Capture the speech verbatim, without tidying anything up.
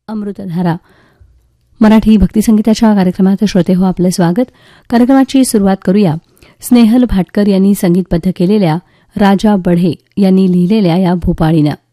अमृतधारा मराठी भक्तिसंगीताच्या कार्यक्रमात श्रोते हो आपलं स्वागत. कार्यक्रमाची सुरुवात करूया स्नेहल भाटकर यांनी संगीतबद्ध केलेल्या राजा बढे यांनी लिहिलेल्या या भूपाळीनं.